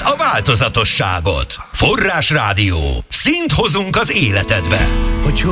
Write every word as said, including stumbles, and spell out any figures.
a változatosságot. Forrás Rádió. Színt hozunk az életedbe. Hogy